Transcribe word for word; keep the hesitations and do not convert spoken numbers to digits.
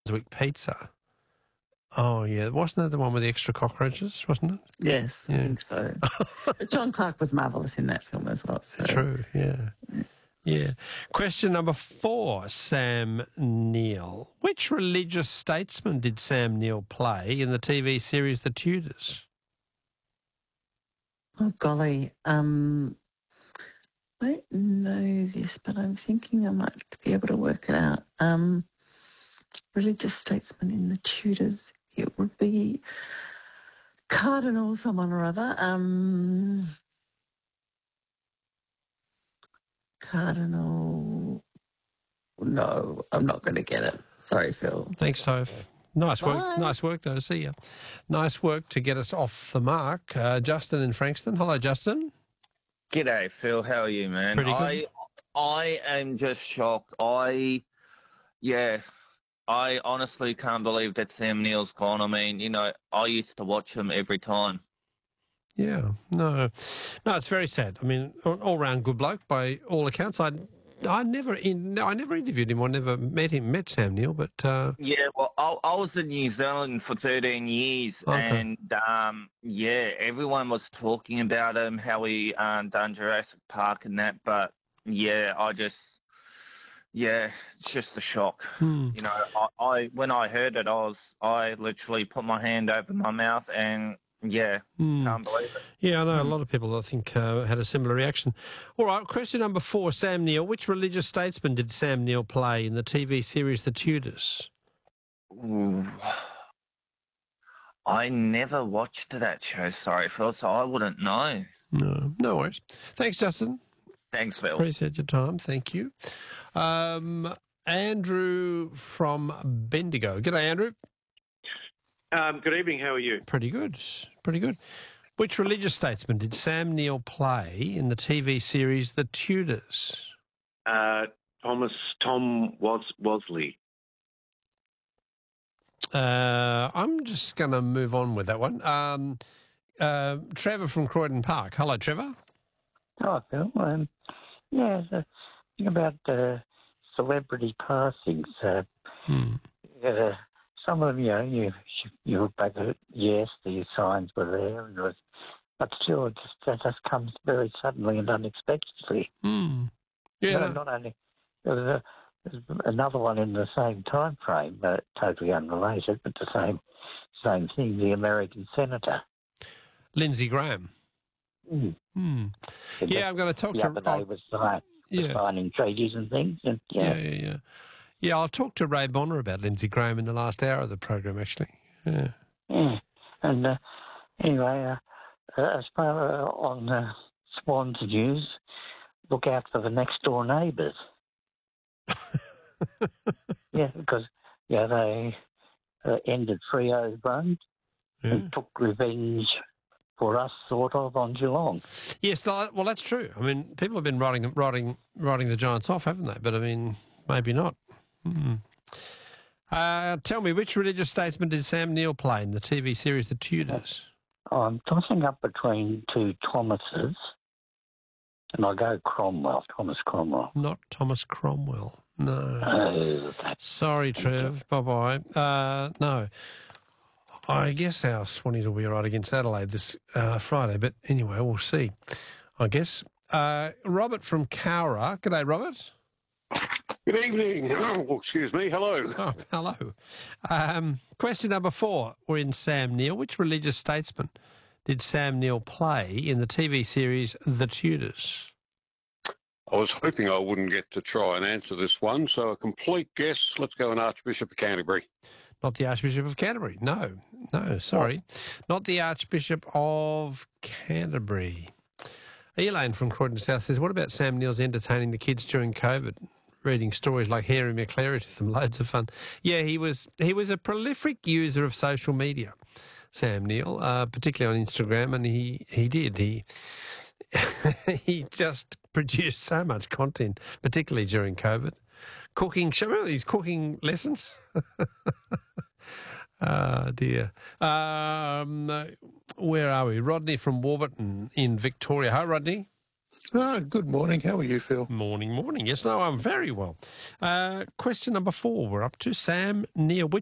Brunswick pizza. Oh, yeah. Wasn't that the one with the extra cockroaches, wasn't it? Yes, Yeah. I think so. But John Clark was marvellous in that film as well. So. True, yeah. Yeah. Question number four, Sam Neill. Which religious statesman did Sam Neill play in the T V series The Tudors? Oh, golly. Um, I don't know this, but I'm thinking I might be able to work it out. Um, religious statesman in the Tudors. It would be Cardinal someone or other. Um, Cardinal... No, I'm not going to get it. Sorry, Phil. Thanks, Soph. Nice work. Bye. Nice work, though. See ya. Nice work to get us off the mark. Uh, Justin in Frankston. Hello, Justin. G'day, Phil. How are you, man? Pretty good. I, I am just shocked. I, yeah, I honestly can't believe that Sam Neill's gone. I mean, you know, I used to watch him every time. Yeah, no, no, it's very sad. I mean, all round good bloke by all accounts. I, I never, in, I never interviewed him or never met him, met Sam Neill, but uh... yeah, well, I, I was in New Zealand for thirteen years, okay. and um, yeah, everyone was talking about him, how he um, done Jurassic Park and that, but yeah, I just, yeah, it's just a shock. Hmm. You know, I, I when I heard it, I was, I literally put my hand over my mouth and. Yeah, mm. can't believe it. Yeah, I know mm. a lot of people, I think, uh, had a similar reaction. All right, question number four, Sam Neill. Which religious statesman did Sam Neill play in the T V series The Tudors? Ooh. I never watched that show, sorry, Phil, so I wouldn't know. No, no worries. Thanks, Justin. Thanks, Phil. Appreciate your time. Thank you. Um, Andrew from Bendigo. G'day, Andrew. Um, good evening. How are you? Pretty good. Pretty good. Which religious statesman did Sam Neill play in the T V series The Tudors? Uh, Thomas Tom Was Wosley. Uh, I'm just going to move on with that one. Um, uh, Trevor from Croydon Park. Hello, Trevor. Hi, Phil. Um, yeah, the thing about uh, celebrity passings. Uh, hmm. uh, Some of them, you know, you, you look back at it, yes, the signs were there, and it was, but still, it just, that just comes very suddenly and unexpectedly. Mm. Yeah. No, not only, there was, a, there was another one in the same time frame, uh, totally unrelated, but the same same thing, the American senator. Lindsey Graham. Mm. Mm. Yeah, I'm going to talk the to... The other day was sign, yeah. signing treaties and things. And, yeah, yeah, yeah. Yeah, yeah I'll talk to Ray Bonner about Lindsey Graham in the last hour of the program, actually. Yeah. Yeah. And uh, anyway, uh, uh, as far uh, on uh, Swans News, look out for the next door neighbours. yeah, because yeah, they uh, ended Freo's run yeah. and took revenge for us, sort of, on Geelong. Yes, well, that's true. I mean, people have been writing, writing, writing the Giants off, haven't they? But I mean, maybe not. Mm. Uh, tell me, which religious statesman did Sam Neill play in the T V series The Tudors? I'm tossing up between two Thomases, and I go Cromwell, Thomas Cromwell. Not Thomas Cromwell, no. Oh, sorry, Trev, bye-bye. Uh, no. I guess our Swannies will be all right against Adelaide this uh, Friday, but anyway, we'll see, I guess. Uh, Robert from Cowra. G'day, Robert. Good evening. Oh, excuse me. Hello. Oh, hello. Um, question number four. We're in Sam Neill. Which religious statesman did Sam Neill play in the T V series The Tudors? I was hoping I wouldn't get to try and answer this one, so a complete guess. Let's go an Archbishop of Canterbury. Not the Archbishop of Canterbury. No, no, sorry. Oh. Not the Archbishop of Canterbury. Elaine from Croydon South says, what about Sam Neill's entertaining the kids during COVID? Reading stories like Harry McClary to them, loads of fun. Yeah, he was he was a prolific user of social media, Sam Neill, uh, particularly on Instagram, and he, he did. He he just produced so much content, particularly during COVID. Cooking, show remember these cooking lessons? Oh, dear. Um, where are we? Rodney from Warburton in Victoria. Hi, Rodney. Oh, good morning. How are you, Phil? Morning, morning. Yes, no, I'm very well. Uh, question number four. We're up to Sam Neil. Which